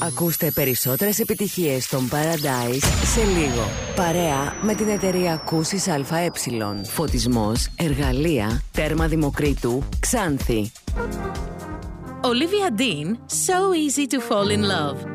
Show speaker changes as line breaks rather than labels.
Ακούστε περισσότερες επιτυχίες των Paradise σε λίγο. Παρέα με την εταιρεία Κούσης ΑΕ. Φωτισμός, εργαλεία, τέρμα Δημοκρίτου, Ξάνθη.
Olivia Dean, So Easy to Fall in Love.